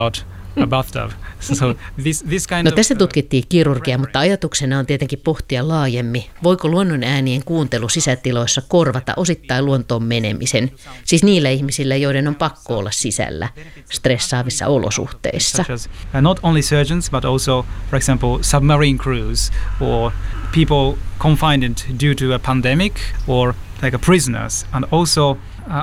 No tässä tutkittiin kirurgia, mutta ajatuksena on tietenkin pohtia laajemmin, voiko luonnon äänien kuuntelu sisätiloissa korvata osittain luontoon menemisen, siis niillä ihmisillä, joiden on pakko olla sisällä stressaavissa olosuhteissa. Not only surgeons, but also, for example, submarine crews or people confined due to a pandemic or like prisoners, and also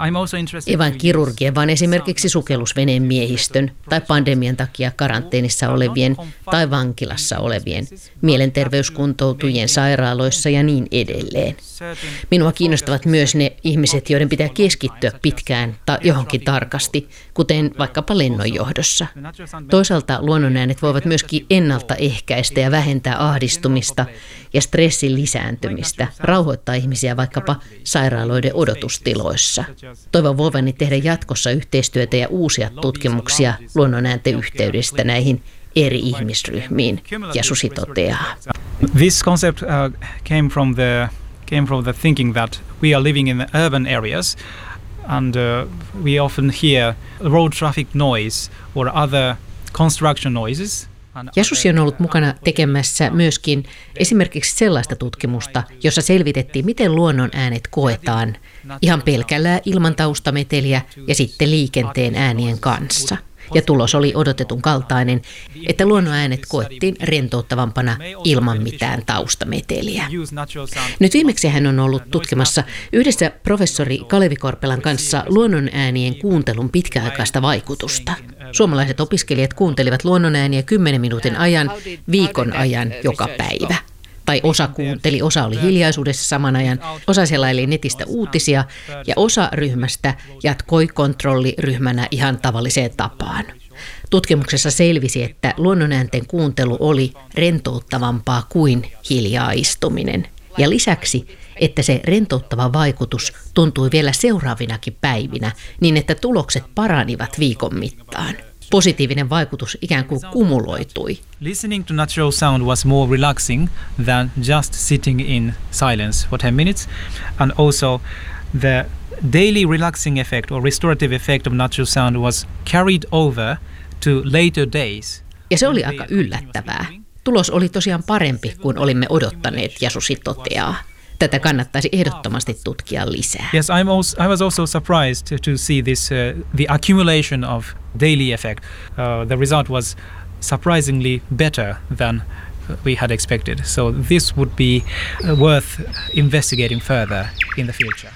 ei vain kirurgien, vaan esimerkiksi sukellusveneen miehistön tai pandemian takia karanteenissa olevien tai vankilassa olevien, mielenterveyskuntoutujien sairaaloissa ja niin edelleen. Minua kiinnostavat myös ne ihmiset, joiden pitää keskittyä pitkään tai johonkin tarkasti, kuten vaikkapa lennonjohdossa. Toisaalta luonnonäänet voivat myöskin ennaltaehkäistä ja vähentää ahdistumista ja stressin lisääntymistä, rauhoittaa ihmisiä vaikkapa sairaaloiden odotustiloissa. Toivon voivani tehdä jatkossa yhteistyötä ja uusia tutkimuksia luonnonäänten yhteydestä näihin eri ihmisryhmiin, Yasushi toteaa. This concept came from the thinking that we are living in the urban areas and we often hear road traffic noise or other construction noises. Yasushi on ollut mukana tekemässä myöskin esimerkiksi sellaista tutkimusta, jossa selvitettiin, miten luonnon äänet koetaan ihan pelkällä ilman taustameteliä ja sitten liikenteen äänien kanssa. Ja tulos oli odotetun kaltainen, että luonnon äänet koettiin rentouttavampana ilman mitään taustameteliä. Nyt viimeksi hän on ollut tutkimassa yhdessä professori Kalevi Korpelan kanssa luonnon äänien kuuntelun pitkäaikaista vaikutusta. Suomalaiset opiskelijat kuuntelivat luonnon ääniä 10 minuutin ajan, viikon ajan joka päivä. Tai osa kuunteli, osa oli hiljaisuudessa saman ajan, osa selaili netistä uutisia ja osa ryhmästä jatkoi kontrolliryhmänä ihan tavalliseen tapaan. Tutkimuksessa selvisi, että luonnonäänten kuuntelu oli rentouttavampaa kuin hiljaa istuminen. Ja lisäksi, että se rentouttava vaikutus tuntui vielä seuraavinakin päivinä niin, että tulokset paranivat viikon mittaan. Positiivinen vaikutus ikään kuin kumuloitui. Listening to natural sound was more relaxing than just sitting in silence for 10 minutes. And also the daily relaxing effect or restorative effect of natural sound was carried over to later days. Ja se oli aika yllättävää. Tulos oli tosiaan parempi kuin olimme odottaneet, Yasushi toteaa. Tätä kannattaisi ehdottomasti tutkia lisää. Yes, I was also surprised to see this the accumulation of daily effect. The result was surprisingly better than we had expected. So this would be worth investigating further in the future.